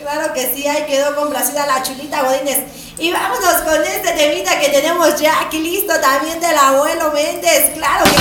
Claro que sí, ahí quedó complacida la Chulita Godínez. Y vámonos con este temita que tenemos ya aquí listo también del abuelo Méndez. Claro que